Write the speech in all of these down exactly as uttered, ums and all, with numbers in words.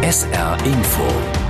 S R Info.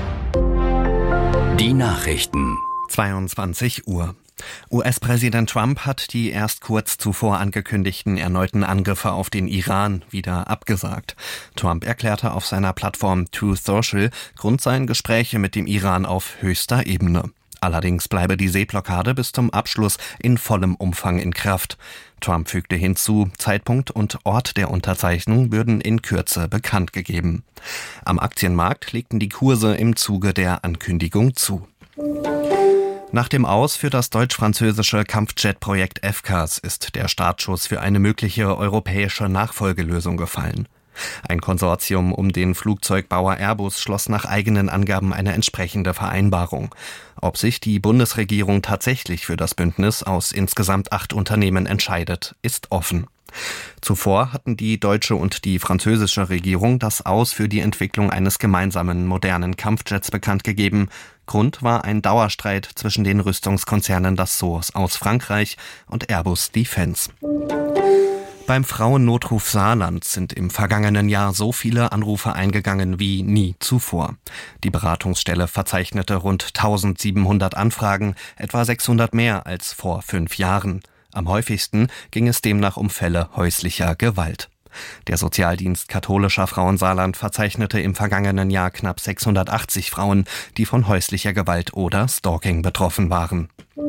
Die Nachrichten. zweiundzwanzig Uhr. U S-Präsident Trump hat die erst kurz zuvor angekündigten erneuten Angriffe auf den Iran wieder abgesagt. Trump erklärte auf seiner Plattform Truth Social, Grund seien Gespräche mit dem Iran auf höchster Ebene. Allerdings bleibe die Seeblockade bis zum Abschluss in vollem Umfang in Kraft. Trump fügte hinzu, Zeitpunkt und Ort der Unterzeichnung würden in Kürze bekannt gegeben. Am Aktienmarkt legten die Kurse im Zuge der Ankündigung zu. Nach dem Aus für das deutsch-französische Kampfjet-Projekt F C A S ist der Startschuss für eine mögliche europäische Nachfolgelösung gefallen. Ein Konsortium um den Flugzeugbauer Airbus schloss nach eigenen Angaben eine entsprechende Vereinbarung. Ob sich die Bundesregierung tatsächlich für das Bündnis aus insgesamt acht Unternehmen entscheidet, ist offen. Zuvor hatten die deutsche und die französische Regierung das Aus für die Entwicklung eines gemeinsamen modernen Kampfjets bekannt gegeben. Grund war ein Dauerstreit zwischen den Rüstungskonzernen Dassault aus Frankreich und Airbus Defence. Beim Frauennotruf Saarland sind im vergangenen Jahr so viele Anrufe eingegangen wie nie zuvor. Die Beratungsstelle verzeichnete rund eintausendsiebenhundert Anfragen, etwa sechshundert mehr als vor fünf Jahren. Am häufigsten ging es demnach um Fälle häuslicher Gewalt. Der Sozialdienst katholischer Frauen Saarland verzeichnete im vergangenen Jahr knapp sechshundertachtzig Frauen, die von häuslicher Gewalt oder Stalking betroffen waren.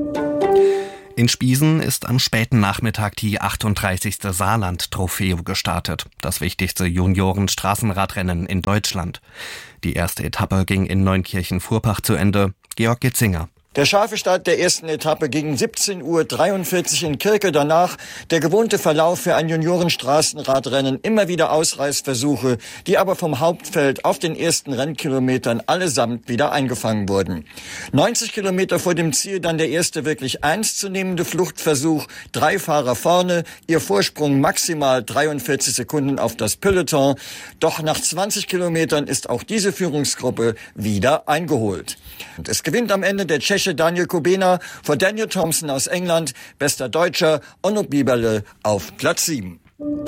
In Spiesen ist am späten Nachmittag die achtunddreißigste Saarland-Trofeo gestartet, das wichtigste Junioren-Straßenradrennen in Deutschland. Die erste Etappe ging in Neunkirchen-Furbach zu Ende. Georg Gitzinger. Der scharfe Start der ersten Etappe gegen siebzehn Uhr dreiundvierzig in Kirke. Danach der gewohnte Verlauf für ein Juniorenstraßenradrennen. Immer wieder Ausreißversuche, die aber vom Hauptfeld auf den ersten Rennkilometern allesamt wieder eingefangen wurden. neunzig Kilometer vor dem Ziel dann der erste wirklich ernstzunehmende Fluchtversuch. Drei Fahrer vorne, ihr Vorsprung maximal dreiundvierzig Sekunden auf das Peloton. Doch nach zwanzig Kilometern ist auch diese Führungsgruppe wieder eingeholt. Und es gewinnt am Ende der Tscheche Daniel Kubena vor Daniel Thompson aus England, bester Deutscher Onno Bieberle auf Platz sieben.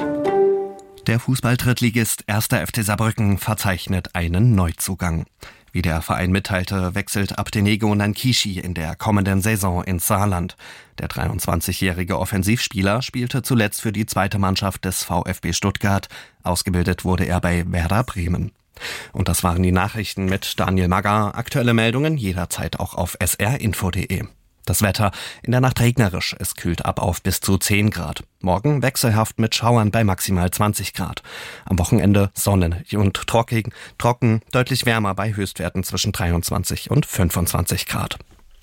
Der Fußball-Drittligist erster F C Saarbrücken verzeichnet einen Neuzugang. Wie der Verein mitteilte, wechselt Abdenego Nankishi in der kommenden Saison ins Saarland. Der dreiundzwanzigjährige Offensivspieler spielte zuletzt für die zweite Mannschaft des VfB Stuttgart. Ausgebildet wurde er bei Werder Bremen. Und das waren die Nachrichten mit Daniel Magger. Aktuelle Meldungen jederzeit auch auf s r info punkt d e. Das Wetter in der Nacht regnerisch, es kühlt ab auf bis zu zehn Grad. Morgen wechselhaft mit Schauern bei maximal zwanzig Grad. Am Wochenende Sonne und trocken, trocken, deutlich wärmer bei Höchstwerten zwischen dreiundzwanzig und fünfundzwanzig Grad.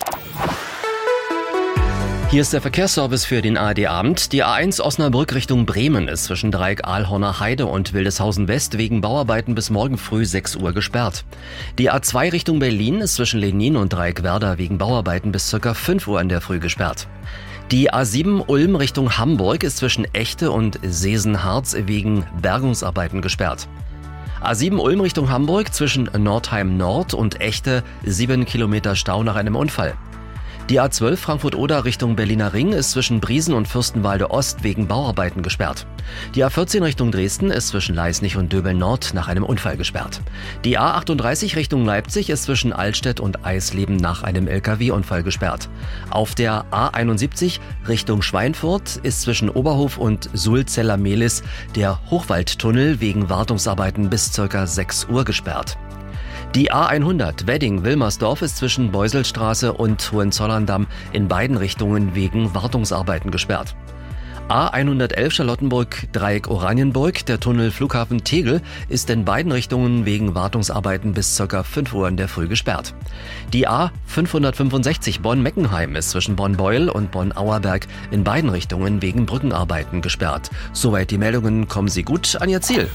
Hier ist der Verkehrsservice für den A R D-Abend. Die A eins Osnabrück Richtung Bremen ist zwischen Dreieck Ahlhorner Heide und Wildeshausen West wegen Bauarbeiten bis morgen früh sechs Uhr gesperrt. Die A zwei Richtung Berlin ist zwischen Lenin und Dreieck Werder wegen Bauarbeiten bis ca. fünf Uhr in der Früh gesperrt. Die A sieben Ulm Richtung Hamburg ist zwischen Echte und Seesen-Harz wegen Bergungsarbeiten gesperrt. A sieben Ulm Richtung Hamburg zwischen Nordheim Nord und Echte sieben Kilometer Stau nach einem Unfall. Die A zwölf Frankfurt-Oder Richtung Berliner Ring ist zwischen Briesen und Fürstenwalde Ost wegen Bauarbeiten gesperrt. Die A vierzehn Richtung Dresden ist zwischen Leisnig und Döbeln Nord nach einem Unfall gesperrt. Die A achtunddreißig Richtung Leipzig ist zwischen Altstedt und Eisleben nach einem L K W-Unfall gesperrt. Auf der A einundsiebzig Richtung Schweinfurt ist zwischen Oberhof und Sulzeller-Mehlis der Hochwaldtunnel wegen Wartungsarbeiten bis ca. sechs Uhr gesperrt. Die A hundert Wedding-Wilmersdorf ist zwischen Beuselstraße und Hohenzollern-Damm in beiden Richtungen wegen Wartungsarbeiten gesperrt. A hundertelf Charlottenburg Dreieck Oranienburg, der Tunnel Flughafen Tegel ist in beiden Richtungen wegen Wartungsarbeiten bis ca. fünf Uhr in der Früh gesperrt. Die A fünfhundertfünfundsechzig Bonn-Meckenheim ist zwischen Bonn-Beuel und Bonn-Auerberg in beiden Richtungen wegen Brückenarbeiten gesperrt. Soweit die Meldungen, kommen Sie gut an Ihr Ziel.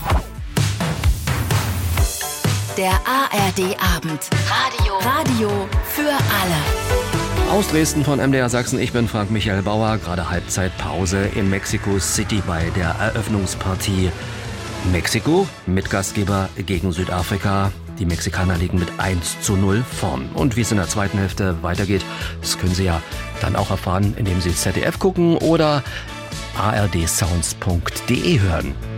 Der A R D-Abend. Radio. Radio für alle. Aus Dresden von M D R Sachsen, ich bin Frank Michael Bauer. Gerade Halbzeitpause in Mexico City bei der Eröffnungspartie. Mexiko, Mitgastgeber gegen Südafrika. Die Mexikaner liegen mit eins zu null vorn. Und wie es in der zweiten Hälfte weitergeht, das können Sie ja dann auch erfahren, indem Sie Z D F gucken oder a r d sounds punkt d e hören.